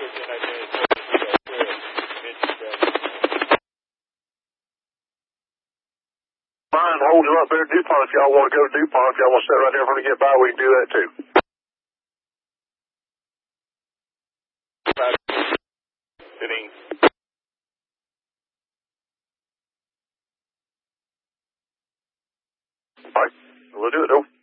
Fine, hold him up there at DuPont if y'all want to go to DuPont. If y'all want to sit right there for him to get by, we can do that too. All right, we'll do it though.